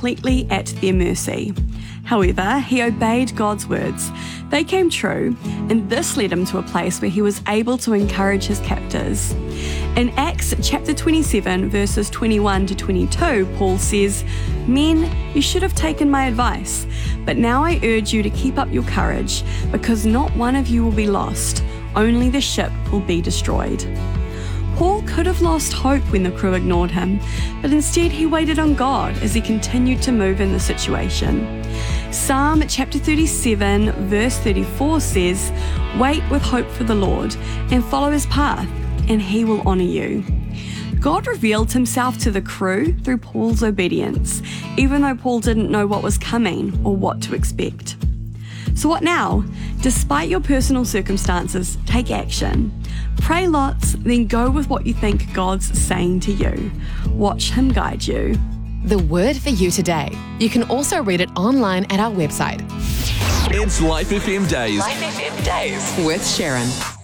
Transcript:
completely at their mercy. However, he obeyed God's words. They came true, and this led him to a place where he was able to encourage his captors. In Acts chapter 27, verses 21 to 22, Paul says, "Men, you should have taken my advice, but now I urge you to keep up your courage, because not one of you will be lost, only the ship will be destroyed." Paul could have lost hope when the crew ignored him, but instead he waited on God as he continued to move in the situation. Psalm chapter 37, verse 34 says, "Wait with hope for the Lord and follow his path, and he will honor you." God revealed himself to the crew through Paul's obedience, even though Paul didn't know what was coming or what to expect. So what now? Despite your personal circumstances, take action. Pray lots, then go with what you think God's saying to you. Watch him guide you. The word for you today. You can also read it online at our website. It's Life FM Days. Life FM Days with Sharon.